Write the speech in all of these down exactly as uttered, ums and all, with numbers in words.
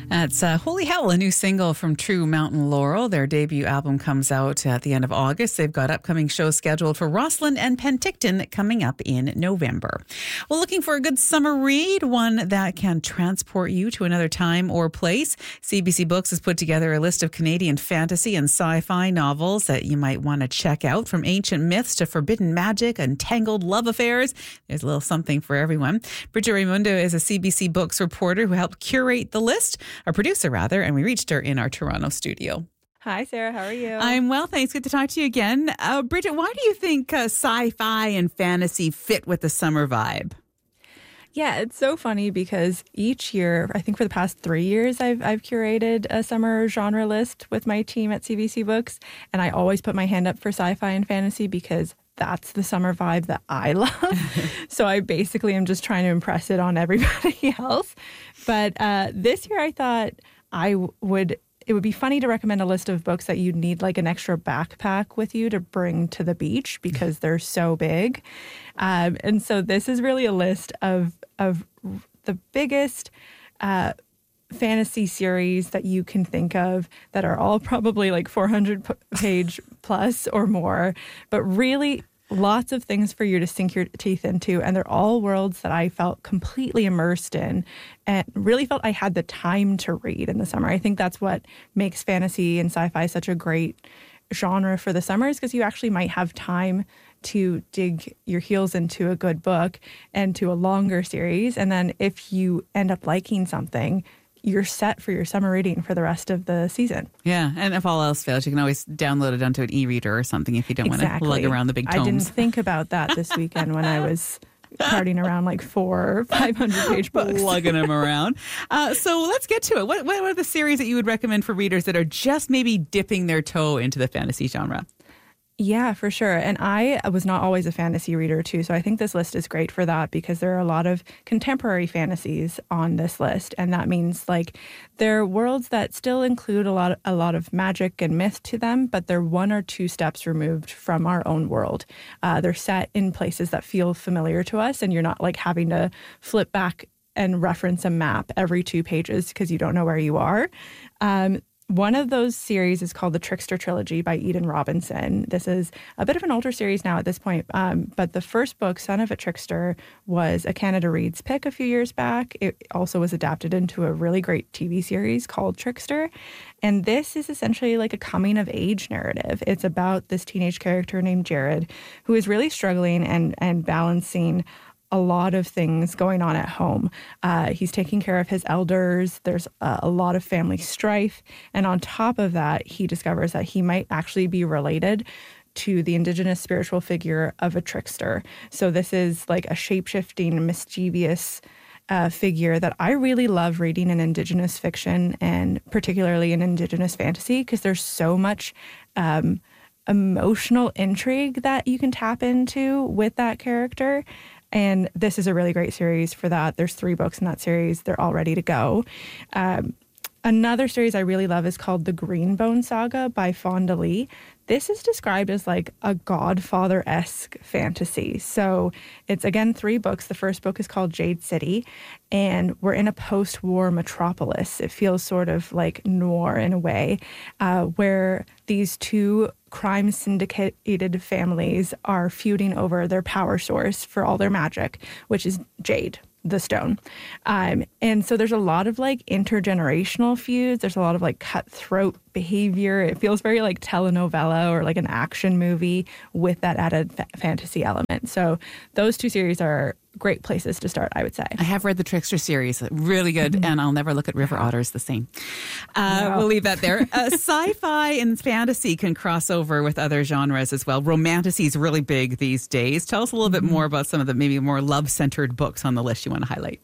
That's uh, Holy Hell, a new single from True Mountain Laurel. Their debut album comes out at the end of August. They've got upcoming shows scheduled for Rosslyn and Penticton coming up in November. Well, looking for a good summer read, one that can transport you to another time or place? C B C Books has put together a list of Canadian fantasy and sci-fi novels that you might want to check out. From ancient myths to forbidden magic and tangled love affairs, there's a little something for everyone. Bridget Raimundo is a C B C Books reporter who helped curate the list. A producer, rather, and we reached her in our Toronto studio. Hi, Sarah. How are you? I'm well, thanks. Good to talk to you again. Uh, Bridget, why do you think uh, sci-fi and fantasy fit with the summer vibe? Yeah, it's so funny because each year, I think for the past three years, I've I've curated a summer genre list with my team at C B C Books, and I always put my hand up for sci-fi and fantasy because that's the summer vibe that I love. So I basically am just trying to impress it on everybody else. But uh, this year I thought I would, it would be funny to recommend a list of books that you'd need like an extra backpack with you to bring to the beach because they're so big. Um, and so this is really a list of, of the biggest uh, fantasy series that you can think of that are all probably like four hundred page plus or more, but really lots of things for you to sink your teeth into. And they're all worlds that I felt completely immersed in and really felt I had the time to read in the summer. I think that's what makes fantasy and sci-fi such a great genre for the summers, because you actually might have time to dig your heels into a good book and to a longer series. And then if you end up liking something, you're set for your summer reading for the rest of the season. Yeah, and if all else fails, you can always download it onto an e-reader or something if you don't exactly. want to lug around the big tomes. I didn't think about that this weekend when I was carting around like four five hundred page books. Lugging them around. Uh, so let's get to it. What, what are the series that you would recommend for readers that are just maybe dipping their toe into the fantasy genre? Yeah, for sure. And I was not always a fantasy reader too, so I think this list is great for that because there are a lot of contemporary fantasies on this list, and that means like they're worlds that still include a lot of, a lot of magic and myth to them, but they're one or two steps removed from our own world. Uh, they're set in places that feel familiar to us, and you're not like having to flip back and reference a map every two pages because you don't know where you are. Um, One of those series is called the Trickster Trilogy by Eden Robinson. This is a bit of an older series now at this point, um, but the first book, Son of a Trickster, was a Canada Reads pick a few years back. It also was adapted into a really great T V series called Trickster. And this is essentially like a coming-of-age narrative. It's about this teenage character named Jared who is really struggling and, and balancing a lot of things going on at home. Uh, he's taking care of his elders. There's a, a lot of family strife. And on top of that, he discovers that he might actually be related to the Indigenous spiritual figure of a trickster. So this is like a shape-shifting, mischievous uh, figure that I really love reading in Indigenous fiction and particularly in Indigenous fantasy because there's so much um, emotional intrigue that you can tap into with that character. And this is a really great series for that. There's three books in that series. They're all ready to go. Um, another series I really love is called The Greenbone Saga by Fonda Lee. This is described as like a Godfather-esque fantasy. So it's, again, three books. The first book is called Jade City, and we're in a post-war metropolis. It feels sort of like noir in a way, uh, where these two crime syndicated families are feuding over their power source for all their magic, which is jade, the stone. Um, and so there's a lot of like intergenerational feuds. There's a lot of like cutthroat behavior. It feels very like telenovela or like an action movie with that added fa- fantasy element. So those two series are great places to start, I would say. I have read the Trickster series. Really good. Mm-hmm. And I'll never look at river otters the same. Uh, no. We'll leave that there. Uh, sci-fi and fantasy can cross over with other genres as well. Romantasy is really big these days. Tell us a little mm-hmm. bit more about some of the maybe more love-centered books on the list you want to highlight.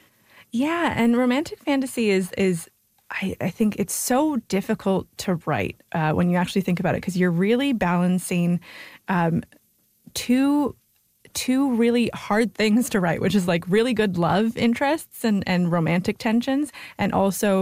Yeah, and romantic fantasy is is I, I think it's so difficult to write uh, when you actually think about it because you're really balancing um, two two really hard things to write, which is like really good love interests and, and romantic tensions, and also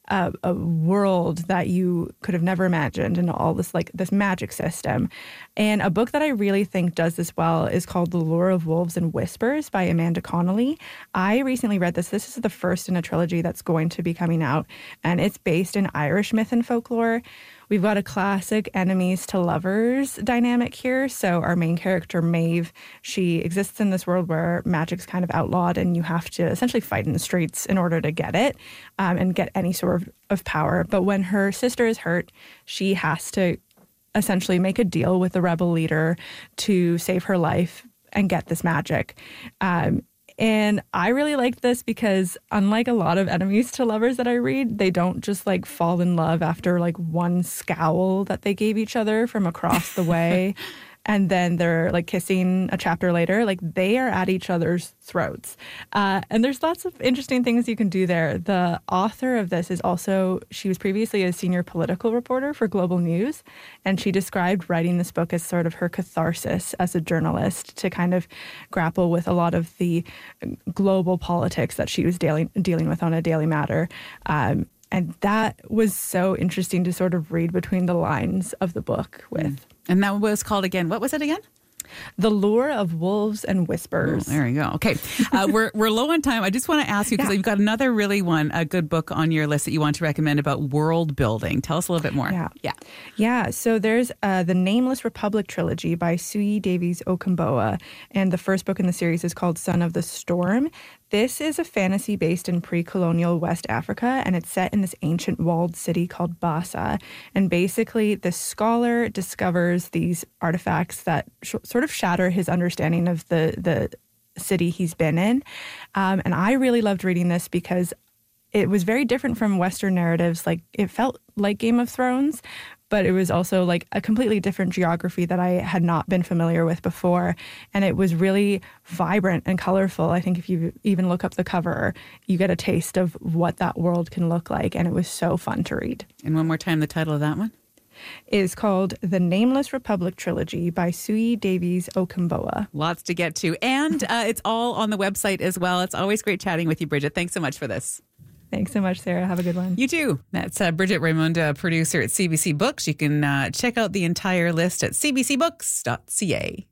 a, a world that you could have never imagined, and all this like this magic system. And a book that I really think does this well is called The Lure of Wolves and Whispers by Amanda Connolly. I recently read this. This is the first in a trilogy that's going to be coming out, and it's based in Irish myth and folklore. We've got a classic enemies to lovers dynamic here. So our main character, Maeve, she exists in this world where magic's kind of outlawed and you have to essentially fight in the streets in order to get it um, and get any sort of, of power. But when her sister is hurt, she has to essentially make a deal with the rebel leader to save her life and get this magic. Um, And I really liked this because unlike a lot of enemies to lovers that I read, they don't just like fall in love after like one scowl that they gave each other from across the way. And then they're like kissing a chapter later. Like they are at each other's throats. Uh, and there's lots of interesting things you can do there. The author of this is also, she was previously a senior political reporter for Global News. And she described writing this book as sort of her catharsis as a journalist to kind of grapple with a lot of the global politics that she was dealing, dealing with on a daily matter. Um, and that was so interesting to sort of read between the lines of the book with. Mm. And that was called again, what was it again? The Lure of Wolves and Whispers. Oh, there you go. Okay. Uh, we're we're low on time. I just want to ask you, because yeah. you've got another really one, a good book on your list that you want to recommend about world building. Tell us a little bit more. Yeah. Yeah. Yeah. So there's uh, the Nameless Republic trilogy by Sui Davies Okumboa. And the first book in the series is called Son of the Storm. This is a fantasy based in pre-colonial West Africa, and it's set in this ancient walled city called Bassa. And basically, the scholar discovers these artifacts that sh- sort of shatter his understanding of the, the city he's been in. Um, and I really loved reading this because it was very different from Western narratives. Like, it felt like Game of Thrones, but it was also like a completely different geography that I had not been familiar with before. And it was really vibrant and colorful. I think if you even look up the cover, you get a taste of what that world can look like. And it was so fun to read. And one more time, the title of that one? It is called The Nameless Republic Trilogy by Sui Davies Okumboa. Lots to get to. And uh, it's all on the website as well. It's always great chatting with you, Bridget. Thanks so much for this. Thanks so much, Sarah. Have a good one. You too. That's uh, Bridget Raymond, uh, producer at C B C Books. You can uh, check out the entire list at c b c books dot c a.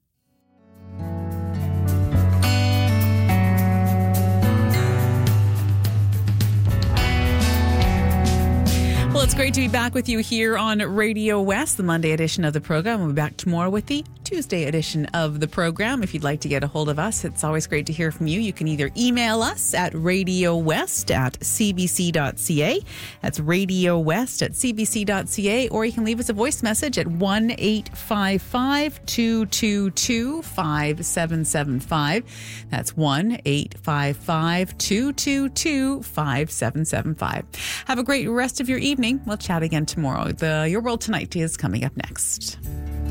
Well, it's great to be back with you here on Radio West, the Monday edition of the program. We'll be back tomorrow with the Tuesday edition of the program. If you'd like to get a hold of us, it's always great to hear from you. You can either email us at radiowest at c b c dot c a. That's radiowest at c b c dot c a. Or you can leave us a voice message at one eight five five, two two two, five seven seven five. That's one eight five five, two two two, five seven seven five. Have a great rest of your evening. We'll chat again tomorrow. The Your World Tonight is coming up next.